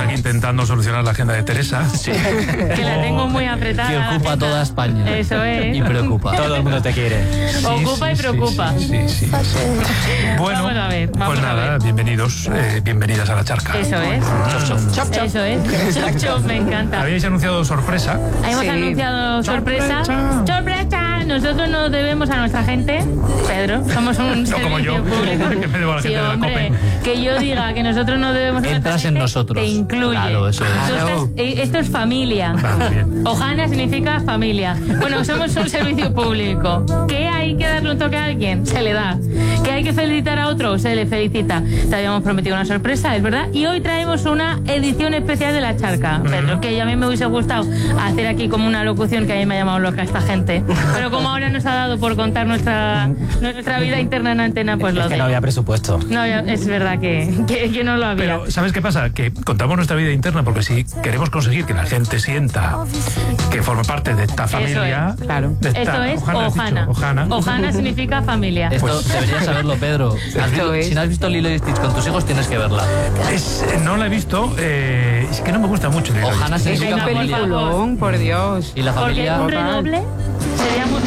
aquí intentando solucionar la agenda de Teresa. Sí. Que la tengo muy apretada. Que ocupa toda España. Eso es. Y preocupa. Todo el mundo te quiere. Ocupa y preocupa. Sí. Bueno, Vamos a ver, pues nada, bienvenidos, bienvenidas a La Charca. Eso es. Chop, chop. Eso es. Chop, chop, me encanta. Habíais anunciado sorpresa. Hemos anunciado sorpresa. ¡Sorpresa! Nosotros nos debemos a nuestra gente, Pedro. Somos un No como yo, público. que me debo a la Sí, gente de la hombre, COPE. que yo diga que nosotros no debemos a nuestra Entras en gente, nosotros. te incluye. Claro, eso es. Tú esto es familia. Vale, bien. Ojana significa familia. Bueno, somos un servicio público. ¿Que hay que darle un toque a alguien? Se le da. ¿Que hay que felicitar a otro? Se le felicita. Te habíamos prometido una sorpresa, es verdad. Y hoy traemos una edición especial de La Charca, Pedro, que a mí me hubiese gustado hacer aquí como una locución, que a mí me ha llamado loca esta gente. Pero como ahora nos ha dado por contar nuestra vida interna en antena, pues lo Es que de... no había presupuesto. No, es verdad que no lo había. Pero, ¿sabes qué pasa? Que contamos nuestra vida interna porque si queremos conseguir que la gente sienta que forma parte de esta familia... es, claro. de esta- Esto es has dicho, Ojana. Ojana. Ojana significa familia. Esto deberías saberlo, Pedro. Si no has visto Lilo y Stitch con tus hijos, tienes que verla. No la he visto, es que no me gusta mucho. Lilo y Ojana Stitch. Es significa un familia. peliculón, por Dios. Y la Porque familia... un redoble sería muy...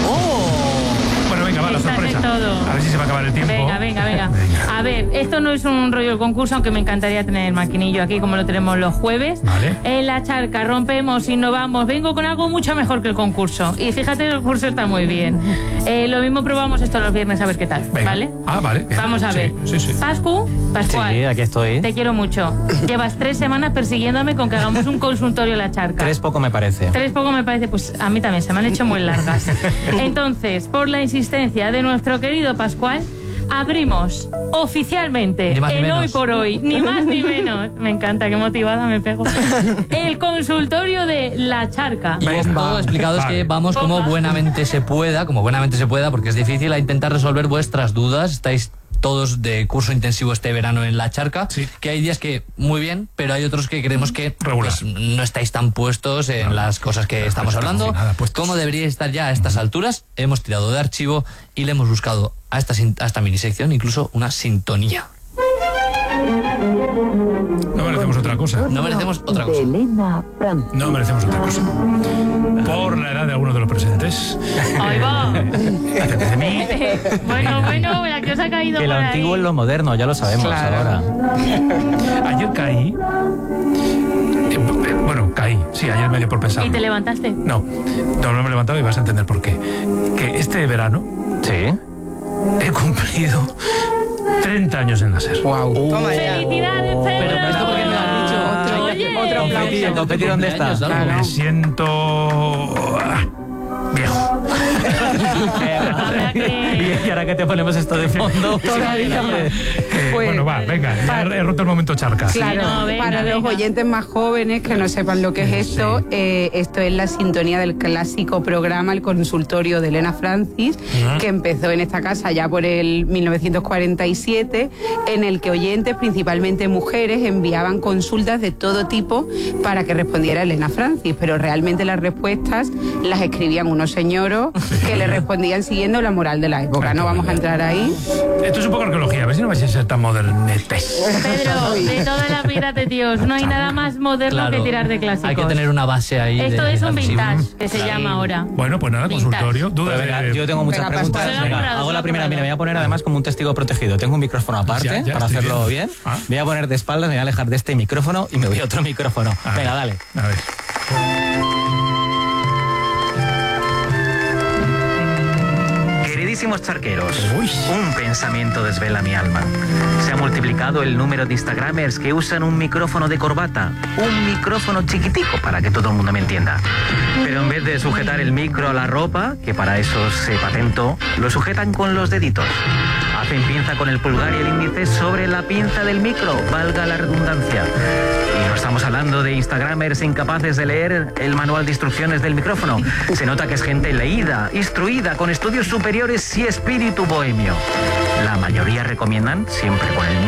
Bueno, venga, va, la Esta es sorpresa. todo. A ver si se va a acabar el tiempo. Venga. A ver, esto no es un rollo de concurso, aunque me encantaría tener el maquinillo aquí como lo tenemos los jueves. Vale. En La Charca rompemos, innovamos. Vengo con algo mucho mejor que el concurso. Y fíjate, el concurso está muy bien. Lo mismo probamos esto los viernes a ver qué tal, Venga. ¿vale? Ah, vale. bien. Vamos a ver. Sí. Pascual, Sí, aquí estoy. te quiero mucho. Llevas 3 semanas persiguiéndome con que hagamos un consultorio en La Charca. 3 poco me parece. 3 poco me parece, pues a mí también se me han hecho muy largas. Entonces, por la insistencia de nuestro querido Pascual, abrimos oficialmente, Ni más ni en menos. Hoy por Hoy, ni más ni menos, me encanta, qué motivada me pego, el consultorio de La Charca. Y esto explicado es que vamos como buenamente se pueda, porque es difícil, a intentar resolver vuestras dudas. Estáis todos de curso intensivo este verano en La Charca, Sí. que hay días que muy bien, pero hay otros que creemos que Regular. pues, no estáis tan puestos en las cosas que estamos hablando. nada puestos. ¿Cómo deberíais estar ya a estas alturas? Hemos tirado de archivo y le hemos buscado a esta minisección incluso una sintonía. No merecemos otra cosa. No merecemos otra cosa. No merecemos otra cosa. Por la edad de algunos de los presentes. Ahí va. Hacete de mí. Bueno, la que os ha caído Que lo por ahí. antiguo es lo moderno, ya lo sabemos Claro. ahora. Ayer caí. Caí. Sí, ayer me dio por pensar. ¿Y te levantaste? No me he levantado y vas a entender por qué. Que este verano Sí. he cumplido 30 años en la SER. Wow. Toma ya. ¡Felicidades, Pedro! Pero esto porque me lo has dicho. Oye. Otro Confeti, aplauso. ¿el confeti dónde está? Cumpleaños, algo. Me siento viejo. Habrá que- Y ahora que te ponemos esto de fondo. Todavía más. Pues, Bueno, va, venga, ya he roto el momento charca. Claro, no, venga, para los venga. oyentes más jóvenes que no sepan lo que es esto, esto es la sintonía del clásico programa El Consultorio de Elena Francis, que empezó en esta casa ya por el 1947, en el que oyentes, principalmente mujeres, enviaban consultas de todo tipo para que respondiera Elena Francis, pero realmente las respuestas las escribían unos señoros que le respondían siguiendo la moral de la época. No vamos a entrar ahí. Esto es un poco arqueología, a ver si no vais a ser tan modernetes. Pedro, de toda la vida de Dios, no hay nada más moderno Claro. que tirar de clásicos. Hay que tener una base ahí. Esto es un sí. vintage, que se llama ahora. Bueno, pues nada, Vintage. consultorio. Dudas Pero venga, de... yo tengo muchas Venga, preguntas. Pascual. Venga, Apurado, hago la primera. apurado. Mira, me voy a poner además como un testigo protegido. Tengo un micrófono aparte Ya, para estoy hacerlo viendo. bien. Ah. Me voy a poner de espaldas, me voy a alejar de este micrófono y me voy a otro micrófono. A Venga, ver, dale. A ver. Queridísimos charqueros, Uy. un pensamiento desvela mi alma. Se ha multiplicado el número de instagramers que usan un micrófono de corbata, un micrófono chiquitico para que todo el mundo me entienda. Pero en vez de sujetar el micro a la ropa, que para eso se patentó, lo sujetan con los deditos. Hacen pinza con el pulgar y el índice sobre la pinza del micro, valga la redundancia. Y no estamos hablando de instagramers incapaces de leer el manual de instrucciones del micrófono. Se nota que es gente leída, instruida, con estudios superiores y espíritu bohemio. La mayoría recomiendan, siempre con el